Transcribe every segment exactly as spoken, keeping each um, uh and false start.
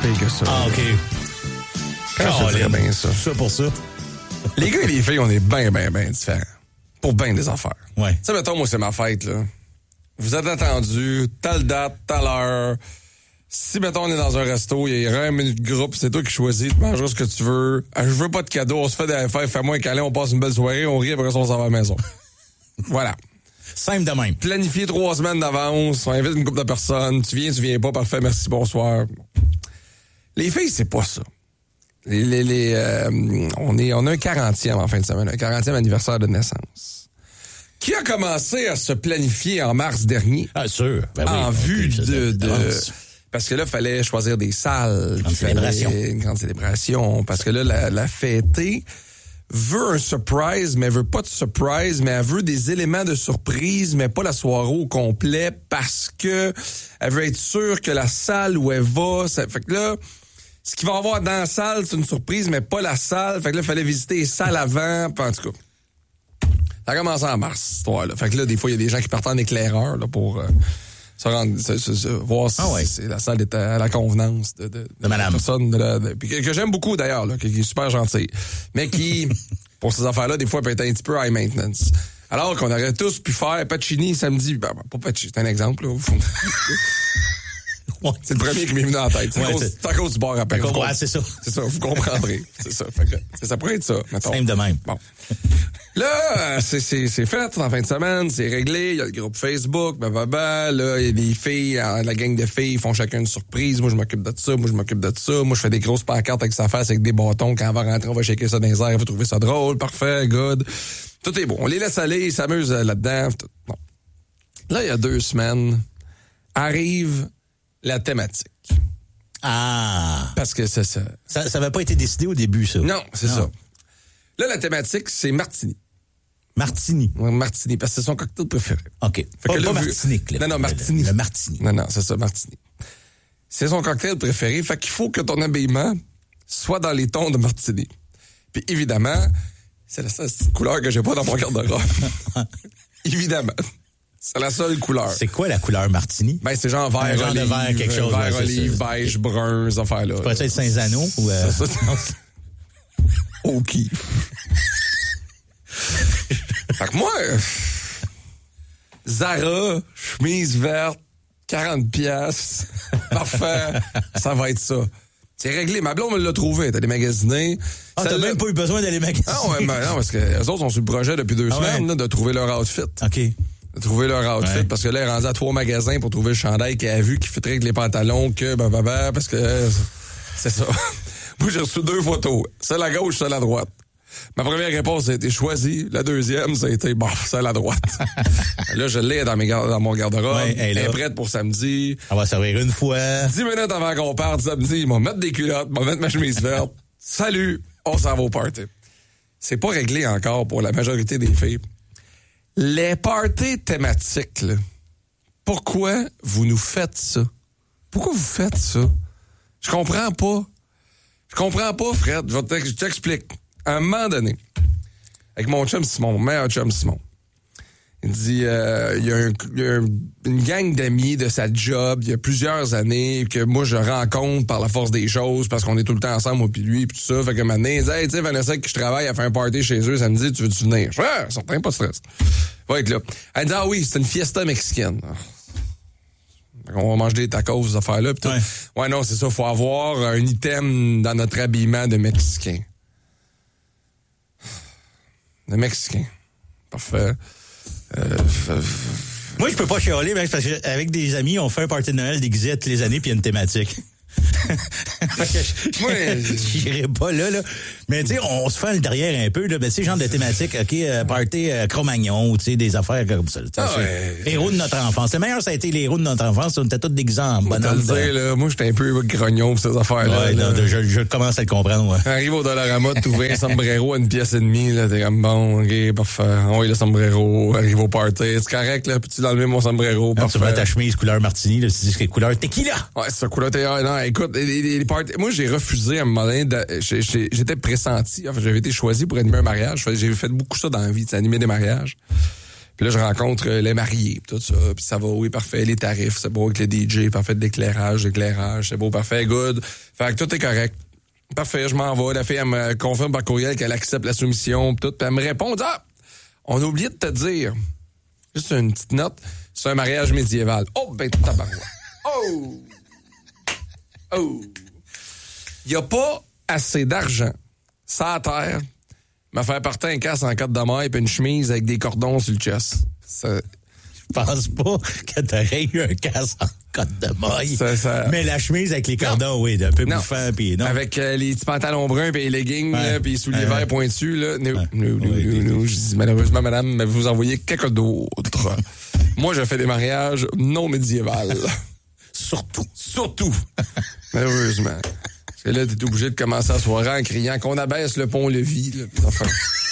pire que ça. Ah, OK. Quand je dirais bien ça. Ça pour ça. Les gars et les filles, on est bien, bien, bien différents. Pour bien des affaires. Ouais. Tu sais, mettons, moi, c'est ma fête, là. Vous êtes attendus, telle date, telle heure. Si, mettons, on est dans un resto, il y a un minute de groupe, c'est toi qui choisis, tu mangeras ce que tu veux. Je veux pas de cadeau, on se fait des fêtes, fais-moi un câlin, on passe une belle soirée, on rit, après ça, on s'en va à la maison. Voilà. Simple de même. Planifier trois semaines d'avance, on invite une couple de personnes, tu viens, tu viens pas, parfait, merci, bonsoir. Les filles, c'est pas ça. Les, les, les, euh, on, est, on a un quarantième en fin de semaine, un quarantième anniversaire de naissance. Qui a commencé à se planifier en mars dernier? Ah, sûr. Ben oui, en vue plus, de... de, de parce que là, il fallait choisir des salles. Une grande célébration. Une grande célébration. Parce que là, la, la fêtée veut un surprise, mais elle veut pas de surprise, mais elle veut des éléments de surprise, mais pas la soirée au complet, parce que elle veut être sûre que la salle où elle va... Ça, fait que là... Ce qu'il va y avoir dans la salle, c'est une surprise, mais pas la salle. Fait que là, il fallait visiter les salles avant. En tout cas, ça a commencé en mars, cette histoire-là. Fait que là, des fois, il y a des gens qui partent en éclaireur là, pour euh, se rendre, se, se, se, voir si, ah ouais. si la salle est à la convenance de, de, de, de madame. La personne. De la, de, puis que, que j'aime beaucoup, d'ailleurs, là, qui, qui est super gentille. Mais qui, pour ces affaires-là, des fois, peut être un petit peu high maintenance. Alors qu'on aurait tous pu faire Pacini samedi. Ben, pas Pacini, c'est un exemple, là. C'est le premier qui m'est venu en tête. C'est, ouais, à, cause, c'est... c'est à cause du bar à pain. Ouais, c'est ça. C'est ça, vous comprendrez. C'est ça. Fait que, c'est, ça pourrait être ça, mettons. Simple de même. Bon. Là, c'est, c'est, c'est fait en fin de semaine, c'est réglé. Il y a le groupe Facebook, blablabla. Là, il y a des filles, la gang de filles, ils font chacun une surprise. Moi, je m'occupe de ça. Moi, je m'occupe de ça. Moi, je fais des grosses pancartes avec sa face, avec des bâtons. Quand elle va rentrer, on va shaker ça dans les airs. Vous trouvez ça drôle, parfait, good. Tout est bon. On les laisse aller, ils s'amusent là-dedans. Tout. Bon. Là, il y a deux semaines, arrive la thématique. Ah! Parce que c'est ça. Ça n'avait pas été décidé au début, ça. Non, c'est non. ça. Là, la thématique, c'est Martini. Martini. Ouais, Martini, parce que c'est son cocktail préféré. OK. Fait pas, que là, pas Martinique, là. Non, non, Martini. Le, le Martini. Non, non, c'est ça, Martini. C'est son cocktail préféré. Fait qu'il faut que ton habillement soit dans les tons de Martini. Puis évidemment, c'est la seule couleur que j'ai pas dans mon garde-robe. Évidemment. C'est la seule couleur. C'est quoi la couleur Martini? Ben, c'est genre vert, un genre olive, de vert, quelque chose. Vert, ouais, olive, beige, brun, ces affaires-là. Peut-être être Saint-Zano ou... Euh... C'est ça. OK. Fait que moi, Zara, chemise verte, quarante piastres. Parfait. Ça va être ça. C'est réglé. Ma blonde me l'a trouvé. T'as des magasinés. Ah, t'as même pas eu besoin d'aller magasiner. Ah, ouais, ben non, parce que les autres sont sur le projet depuis deux ah, semaines, ouais. là, de trouver leur outfit. OK. De trouver leur outfit, ouais. Parce que là, elle est rendue à trois magasins pour trouver le chandail qu'elle a vu qui fitterait avec les pantalons, que, bah, bah, bah, parce que, euh, c'est ça. Moi, j'ai reçu deux photos. Celle à gauche, celle à droite. Ma première réponse a été choisie. La deuxième, ça a été, bon, celle à droite. Là, je l'ai dans, mes gar- dans mon garde-robe. Ouais, elle est prête pour samedi. On va servir une fois. Dix minutes avant qu'on parte samedi, ils vont mettre des culottes, ils vont mettre ma chemise verte. Salut, on s'en va au party. C'est pas réglé encore pour la majorité des filles. Les parties thématiques, là, pourquoi vous nous faites ça? Pourquoi vous faites ça? Je comprends pas. Je comprends pas, Fred. Je, vais je t'explique. À un moment donné, avec mon chum Simon, mon meilleur chum Simon, il dit, euh, il y a, un, il y a un, une gang d'amis de sa job, il y a plusieurs années, que moi, je rencontre par la force des choses, parce qu'on est tout le temps ensemble, moi puis lui, puis tout ça. Fait que maintenant, il dit, hey, tu sais, Vanessa, avec qui je travaille, elle fait un party chez eux samedi, tu veux-tu venir? Je fais, ah, certain, pas de stress. Va être là. Elle dit, ah oui, c'est une fiesta mexicaine. On va manger des tacos, ces affaires-là. Pis tout. Ouais. ouais, non, c'est ça, faut avoir un item dans notre habillement de Mexicain. De Mexicain. Parfait. Euh, Moi, je peux pas chialer, mais parce qu'avec des amis, on fait un party de Noël déguisé toutes les années, puis il y a une thématique. Moi, j'irai pas là, là. Mais tu sais, on se fait le derrière un peu, là. Ben, tu sais, genre de thématique, OK, euh, party euh, Cro-Magnon, tu sais, des affaires comme ça. Ah ouais. Les héros de notre enfance. Le meilleur, ça a été les héros de notre enfance. On était tous déguisés en bonhomme. Je te le dire, là, moi, j'étais un peu grognon pour ces affaires-là. Ouais, là. Non, je, je commence à le comprendre, ouais. Arrive au Dollarama, trouver un sombrero à une pièce et demie, là, t'es comme, bon, OK, parfait. Oui, le sombrero, arrive au party. C'est correct, là, peux-tu enlever mon sombrero? Non, tu mets ta chemise couleur martini, là, tu dis que c'est couleur tequila. Ouais, c'est ça, couleur tequila. Non, écoute, les, les, les parties, moi, j'ai refusé à un moment donné, de, j'ai, j'ai, j'étais pressenti, enfin, j'avais été choisi pour animer un mariage. J'ai fait beaucoup ça dans la vie, animer des mariages. Puis là, je rencontre les mariés, tout ça. Puis ça va, oui, parfait, les tarifs, c'est beau avec le D J, parfait de l'éclairage, l'éclairage, c'est beau, parfait, good. Fait que tout est correct. Parfait, je m'en vais. La fille, elle me confirme par courriel qu'elle accepte la soumission, pis tout. Puis elle me répond, ah, on a oublié de te dire. Juste une petite note, c'est un mariage médiéval. Oh, ben, tabarouette. Oh! Oh! Il n'y a pas assez d'argent, ça à terre, me faire partir un casse en côte de maille et une chemise avec des cordons sur le chest. Ça... Je pense pas que t'aurais eu un casse en côte de maille. Ça, ça... Mais la chemise avec les cordons, non. Oui, d'un peu non. bouffant. Pis non. Avec euh, les petits pantalons bruns puis les leggings, ouais. puis les souliers ouais. verts pointus. Là. Nous, ouais. nous, nous, ouais, nous, nous. Je dis, malheureusement, madame, mais vous envoyez quelqu'un d'autre. Moi, je fais des mariages non médiévals. Surtout. Surtout. Malheureusement. Parce que là, t'es obligé de commencer la soirée en criant qu'on abaisse le pont-levis. Là, enfin...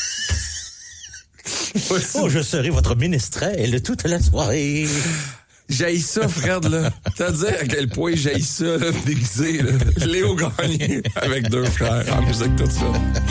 Oh, je serai votre ménestrel toute la soirée. J'haïs ça, Fred, là. T'as dit à quel point j'haïs ça, là, déguisé, là. Léo Gagné avec deux frères en musique, tout ça.